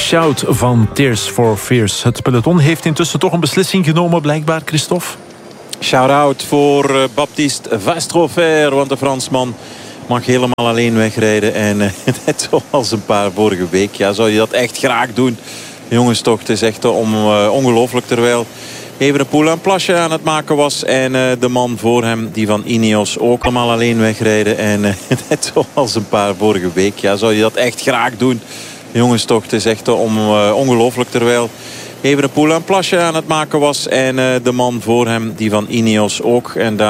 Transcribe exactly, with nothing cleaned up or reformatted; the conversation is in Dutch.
Shout van Tears for Fears. Het peloton heeft intussen toch een beslissing genomen, blijkbaar, Christophe. Shout-out voor uh, Baptiste Vastrofer, want de Fransman mag helemaal alleen wegrijden. En uh, net zoals een paar vorige week, ja, zou je dat echt graag doen. Jongens, toch, het is echt om, uh, ongelooflijk. Terwijl Evenepoel een plasje aan het maken was. En uh, de man voor hem, die van Ineos, ook allemaal alleen wegrijden. En uh, net zoals een paar vorige week, ja, zou je dat echt graag doen. Jongens, toch, het is echt om, uh, ongelooflijk. Terwijl Evenepoel een plasje aan het maken was. En uh, de man voor hem, die van Ineos ook. En daar